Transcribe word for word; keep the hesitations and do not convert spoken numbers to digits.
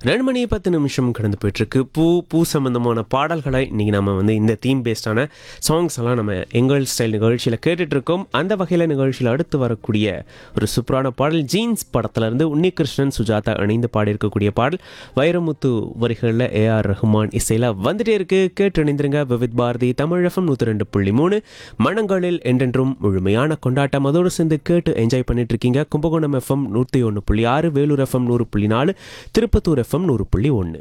ரெண்டு மணி பத்து நிமிஷம் கடந்து போயிட்டுருக்கு. பூ பூ சம்மந்தமான பாடல்களை இன்றைக்கி நம்ம வந்து இந்த தீம் பேஸ்டான சாங்ஸ் எல்லாம் நம்ம எங்கள் ஸ்டைல் நிகழ்ச்சியில் கேட்டுட்ருக்கோம். அந்த வகையில் நிகழ்ச்சியில் அடுத்து வரக்கூடிய ஒரு சூப்பரான பாடல் ஜீன்ஸ் படத்துலேருந்து உன்னிகிருஷ்ணன் சுஜாதா இணைந்து பாடியிருக்கக்கூடிய பாடல் வைரமுத்து வரிகளில் ஏஆர் ரஹ்மான் இசையில் வந்துட்டே இருக்கு. கேட்டு இணைந்திருங்க. விவித் பாரதி தமிழ் எஃப்எம் நூற்றி ரெண்டு புள்ளி மூணு மனங்களில் என்றென்றும் முழுமையான கொண்டாட்டம். அதோடு சேர்ந்து கேட்டு என்ஜாய் பண்ணிட்டு இருக்கீங்க. கும்பகோணம் எஃப்எம் நூற்றி ஒன்று புள்ளி ஆறு, வேலூர் எஃப்எம் நூறு புள்ளி நாலு, திருப்பத்தூர் எஃப்எம் நூறு புள்ளி ஒன்று.